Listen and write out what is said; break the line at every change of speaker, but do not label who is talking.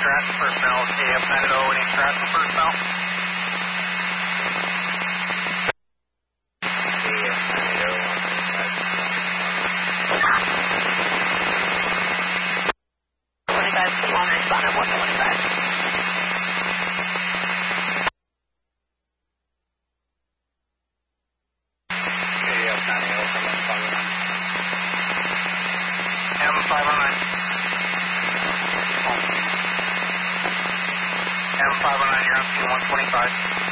Stratton personnel, KF90, any Stratton personnel? M509, you're on P125.